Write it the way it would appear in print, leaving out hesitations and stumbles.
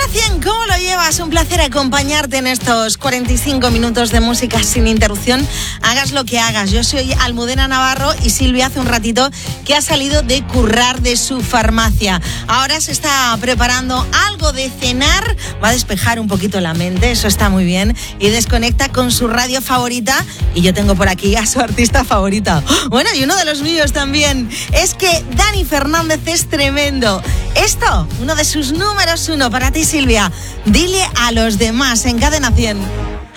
100, ¿cómo lo llevas? Un placer acompañarte en estos 45 minutos de música sin interrupción. Hagas lo que hagas. Yo soy Almudena Navarro y Silvia hace un ratito que ha salido de currar de su farmacia. Ahora se está preparando algo de cenar. Va a despejar un poquito la mente, eso está muy bien. Y desconecta con su radio favorita. Y yo tengo por aquí a su artista favorita. Bueno, y uno de los míos también. Es que Dani Fernández es tremendo. Esto, uno de sus números uno para ti, Silvia. Dile a los demás en Cadena 100.